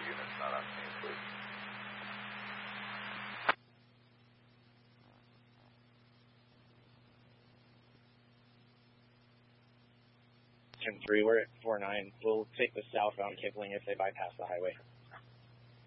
units not on scene, please. Turn 3, we're at 49. We'll take the southbound Kipling if they bypass the highway.